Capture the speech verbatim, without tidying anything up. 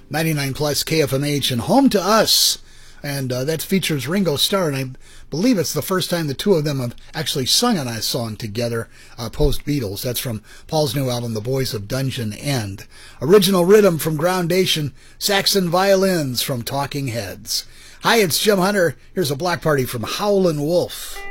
ninety-nine plus K F M H and Home to Us. And uh, that features Ringo Starr, and I believe it's the first time the two of them have actually sung on a song together, uh, post-Beatles. That's from Paul's new album, The Boys of Dungeon End. Original rhythm from Groundation, Saxon violins from Talking Heads. Hi, it's Jim Hunter. Here's a block party from Howlin' Wolf.